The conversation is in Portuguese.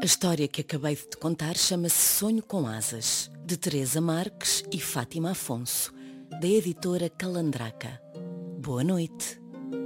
A história que acabei de te contar chama-se Sonho com Asas, de Teresa Marques e Fátima Afonso, da editora Calandraca. Boa noite.